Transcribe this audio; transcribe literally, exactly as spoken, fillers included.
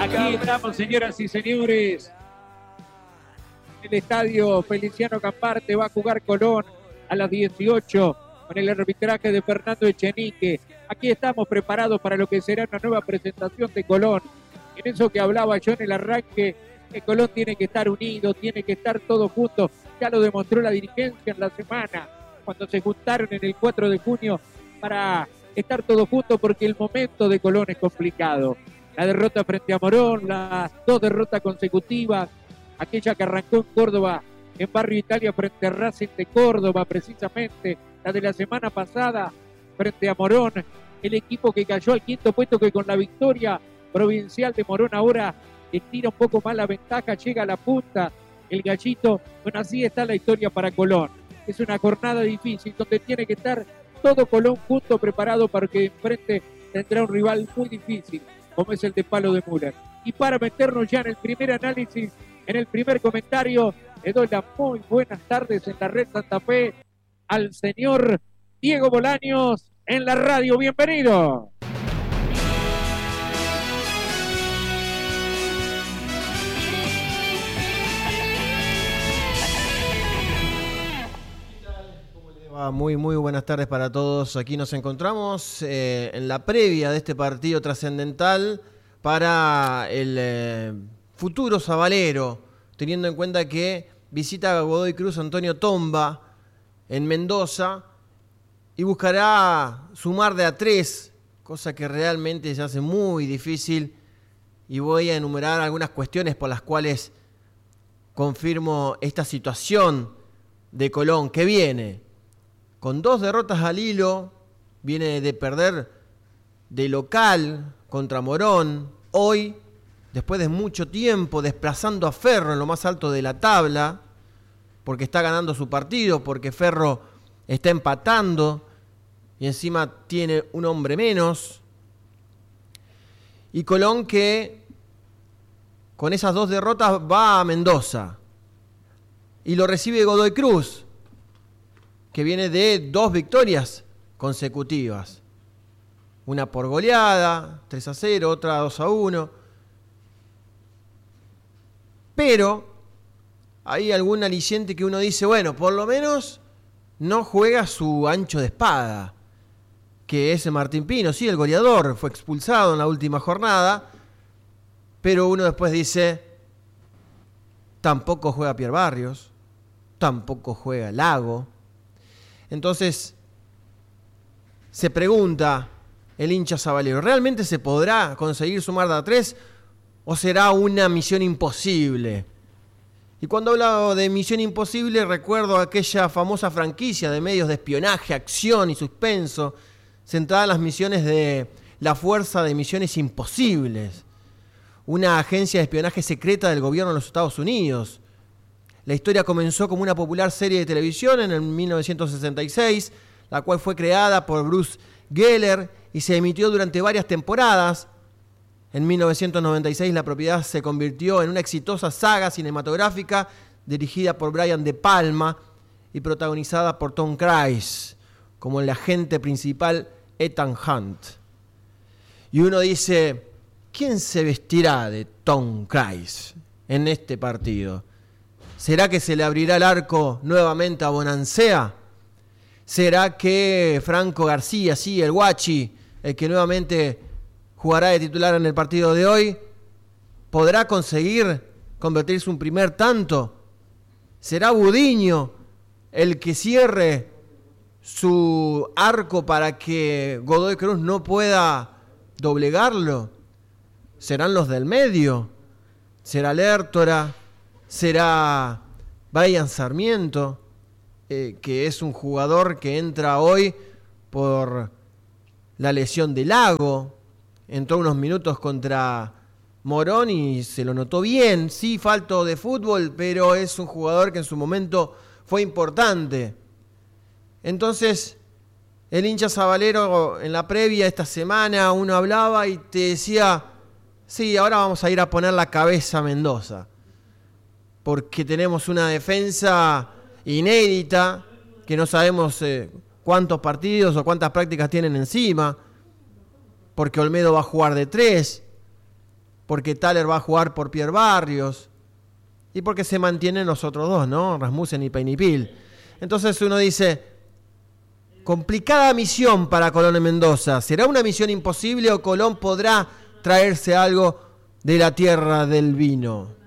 Aquí estamos, señoras y señores. En el estadio Feliciano Camparte va a jugar Colón a las dieciocho con el arbitraje de Fernando Echenique. Aquí estamos preparados para lo que será una nueva presentación de Colón. En eso que hablaba yo en el arranque, que Colón tiene que estar unido, tiene que estar todos juntos. Ya lo demostró la dirigencia en la semana, cuando se juntaron en el cuatro de junio para estar todos juntos, porque el momento de Colón es complicado. La derrota frente a Morón, las dos derrotas consecutivas, aquella que arrancó en Córdoba, en Barrio Italia frente a Racing de Córdoba, precisamente, la de la semana pasada frente a Morón, el equipo que cayó al quinto puesto, que con la victoria provincial de Morón ahora estira un poco más la ventaja, llega a la punta, el Gallito. Bueno, así está la historia para Colón. Es una jornada difícil, donde tiene que estar todo Colón junto, preparado para que enfrente tendrá un rival muy difícil, como es el de Palo de Müller. Y para meternos ya en el primer análisis, en el primer comentario, le doy las muy buenas tardes en la Red Santa Fe al señor Diego Bolaños en la radio. Bienvenido. Muy, muy buenas tardes para todos. Aquí nos encontramos eh, en la previa de este partido trascendental para el eh, futuro sabalero, teniendo en cuenta que visita a Godoy Cruz Antonio Tomba en Mendoza y buscará sumar de a tres, cosa que realmente se hace muy difícil, y voy a enumerar algunas cuestiones por las cuales confirmo esta situación de Colón, que viene con dos derrotas al hilo, viene de perder de local contra Morón, hoy, después de mucho tiempo, desplazando a Ferro en lo más alto de la tabla, porque está ganando su partido, porque Ferro está empatando y encima tiene un hombre menos. Y Colón, que con esas dos derrotas va a Mendoza y lo recibe Godoy Cruz, que viene de dos victorias consecutivas. Una por goleada, tres a cero, otra dos a uno. Pero hay algún aliciente que uno dice, bueno, por lo menos no juega su ancho de espada, que es Martín Pino. Sí, el goleador fue expulsado en la última jornada, pero uno después dice, tampoco juega Pierre Barrios, tampoco juega Lago. Entonces, se pregunta el hincha sabalero, ¿realmente se podrá conseguir sumar de a tres o será una misión imposible? Y cuando hablo de misión imposible, recuerdo aquella famosa franquicia de medios de espionaje, acción y suspenso, centrada en las misiones de la Fuerza de Misiones Imposibles, una agencia de espionaje secreta del gobierno de los Estados Unidos. La historia comenzó como una popular serie de televisión en el mil novecientos sesenta y seis, la cual fue creada por Bruce Geller y se emitió durante varias temporadas. En mil novecientos noventa y seis la propiedad se convirtió en una exitosa saga cinematográfica dirigida por Brian De Palma y protagonizada por Tom Cruise como el agente principal Ethan Hunt. Y uno dice, ¿quién se vestirá de Tom Cruise en este partido? ¿Será que se le abrirá el arco nuevamente a Bonansea? ¿Será que Franco García, sí, el Guachi, el que nuevamente jugará de titular en el partido de hoy, podrá conseguir convertirse un primer tanto? ¿Será Budiño el que cierre su arco para que Godoy Cruz no pueda doblegarlo? ¿Serán los del medio? ¿Será Lertora? ¿Será Brian Sarmiento, eh, que es un jugador que entra hoy por la lesión de Lago? Entró unos minutos contra Morón y se lo notó bien. Sí, falto de fútbol, pero es un jugador que en su momento fue importante. Entonces, el hincha sabalero en la previa esta semana, uno hablaba y te decía, sí, ahora vamos a ir a poner la cabeza a Mendoza, porque tenemos una defensa inédita, que no sabemos eh, cuántos partidos o cuántas prácticas tienen encima, porque Olmedo va a jugar de tres, porque Thaler va a jugar por Pierre Barrios y porque se mantienen los otros dos, ¿no? Rasmussen y Peinipil. Entonces uno dice, complicada misión para Colón en Mendoza. ¿Será una misión imposible o Colón podrá traerse algo de la tierra del vino?